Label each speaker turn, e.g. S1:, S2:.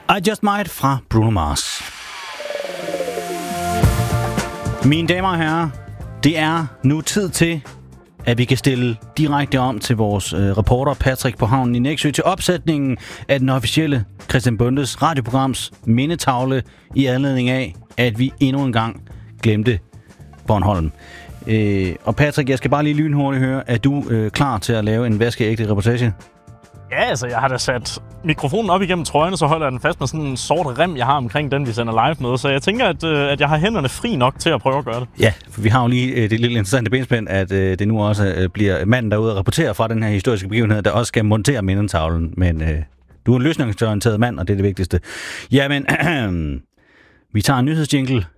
S1: I Just Might fra Bruno Mars. Mine damer og herrer, det er nu tid til, at vi kan stille direkte om til vores reporter Patrick på havnen i Nexø til opsætningen af den officielle Christian Bondes radioprograms mindetavle i anledning af, at vi endnu en gang glemte Bornholm. Og Patrick, jeg skal bare lige lynhurtigt høre, er du klar til at lave en vaskeægte reportage?
S2: Ja, altså, jeg har da sat mikrofonen op igennem trøjen, så holder jeg den fast med sådan en sort rem, jeg har omkring den, vi sender live med. Så jeg tænker, at jeg har hænderne fri nok til at prøve at gøre det.
S1: Ja, for vi har jo lige det lille interessante benspænd, at det nu også bliver manden derude og rapporterer fra den her historiske begivenhed, der også skal montere mindetavlen. Men du er en løsningsorienteret mand, og det er det vigtigste. Jamen, vi tager en nyhedsjingle,